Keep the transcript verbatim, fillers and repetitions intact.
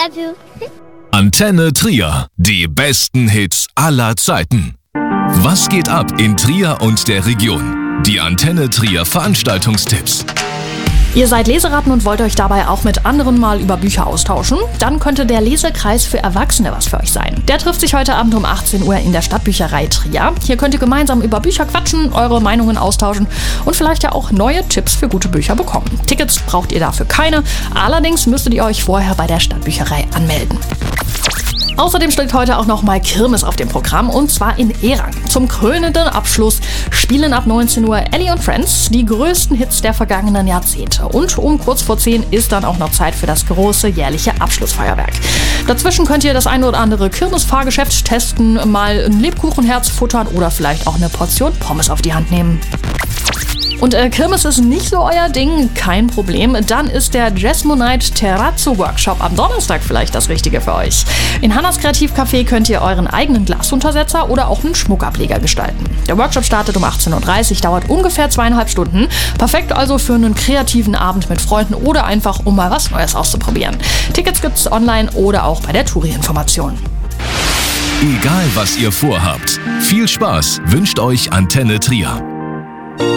Love you. Antenne Trier. Die besten Hits aller Zeiten. Was geht ab in Trier und der Region? Die Antenne Trier Veranstaltungstipps. Ihr seid Leseratten und wollt euch dabei auch mit anderen mal über Bücher austauschen? Dann könnte der Lesekreis für Erwachsene was für euch sein. Der trifft sich heute Abend um achtzehn Uhr in der Stadtbücherei Trier. Hier könnt ihr gemeinsam über Bücher quatschen, eure Meinungen austauschen und vielleicht ja auch neue Tipps für gute Bücher bekommen. Tickets braucht ihr dafür keine, allerdings müsstet ihr euch vorher bei der Stadtbücherei anmelden. Außerdem steht heute auch noch mal Kirmes auf dem Programm, und zwar in Erang. Zum krönenden Abschluss spielen ab neunzehn Uhr Ellie und Friends, die größten Hits der vergangenen Jahrzehnte. Und um kurz vor zehn ist dann auch noch Zeit für das große jährliche Abschlussfeuerwerk. Dazwischen könnt ihr das ein oder andere Kirmes-Fahrgeschäft testen, mal ein Lebkuchenherz futtern oder vielleicht auch eine Portion Pommes auf die Hand nehmen. Und äh, Kirmes ist nicht so euer Ding, kein Problem. Dann ist der Jazzmonite Terrazzo Workshop am Donnerstag vielleicht das Richtige für euch. In Hannas Kreativcafé könnt ihr euren eigenen Glasuntersetzer oder auch einen Schmuckableger gestalten. Der Workshop startet um achtzehn Uhr dreißig, dauert ungefähr zweieinhalb Stunden. Perfekt also für einen kreativen Abend mit Freunden oder einfach, um mal was Neues auszuprobieren. Tickets gibt's online oder auch bei der Touri-Information. Egal was ihr vorhabt, viel Spaß wünscht euch Antenne Trier.